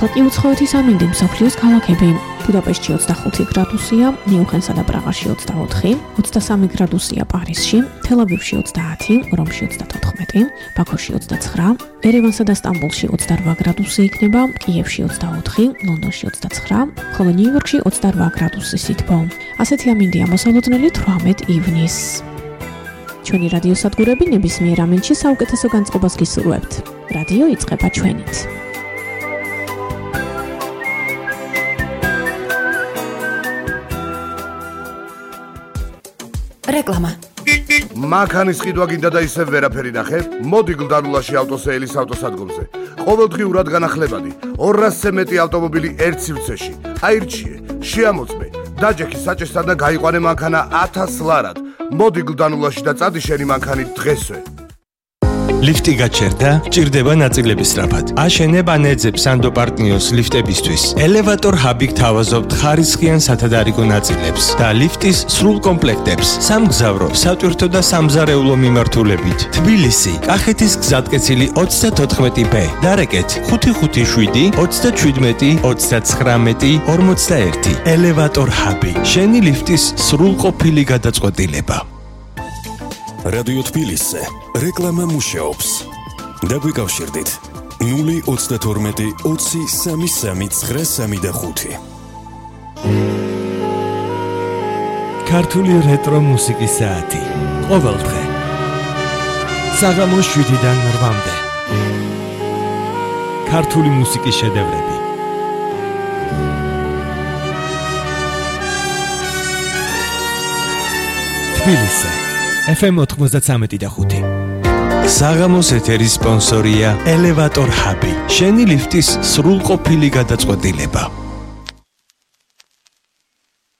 ახლა კი უცხოეთის ამინდი მსოფლიოს ქალაქები. ბუდაპეშტში 25 გრადუსია, მიუნხენსა და პრაღაში 24, 23 გრადუსია პარიზში, თელ-ავივში 30, რომში 34, ბაქოში 29, ერევანსა და სტამბოლში 28 გრადუსი იქნება, კიევში 24, ლონდონში 29, ხოლო ნიუ-იორკში 28 გრადუსი სითბო. ასეთი ამინდია მოსალოდნელი 18 ივნის. ჩვენი რადიოსადგურები ნებისმიერ ამინდში საუკეთესო განწყობას გისურვებთ. რადიო იწყება ჩვენით. რეკლამა. მანქანის ყიდვა გინდა და ისევ ვერაფერი ნახე? მოდი გლდანულაში ავტოსეელის ავტოსადგომზე. ყოველდღიურად განახლებადი 200-ზე მეტი ავტომობილი ერთ სივრცეში. აირჩიე, შეამოწმე, დაჯექი საჭესთან და გაიყვანე მანქანა 1000 ლარად. მოდი გლდანულაში და წადი შენი მანქანით დღესვე. ლიფტი გაჩერდა, ჭირდება ნაწილების სწრაფად. აშენებ ან ეძებ სანდო პარტნიოს ლიფტებისთვის. ელევატორ ჰაბი გთავაზობთ ხარისხიან სათადარიგო ნაწილებს და ლიფტის სრულ კომპლექტებს. სამგზავრო, სატვირთო და სამზარეულო მიმართულებით. თბილისი, კახეთის გზატკეცილი 34B. დარეკეთ 557 37 39 41. ელევატორ ჰაბი. შენი ლიფტის სრულყოფილი გადაწყვეტილება. რადიო თბილისზე რეკლამა მუშაობს. დაგვიკავშირდით 032 20 33 935. ქართული რეტრო მუსიკის საათი. ყოველდღე. საღამოს 7-დან 8-მდე. ქართული მუსიკის შედევრები. თბილისზე. FM 93.5. საღამოს ეთერის სპონსორია ელევატორ ჰაბი. შენი ლიფტის სრულყოფილი გადაწყვეტილება.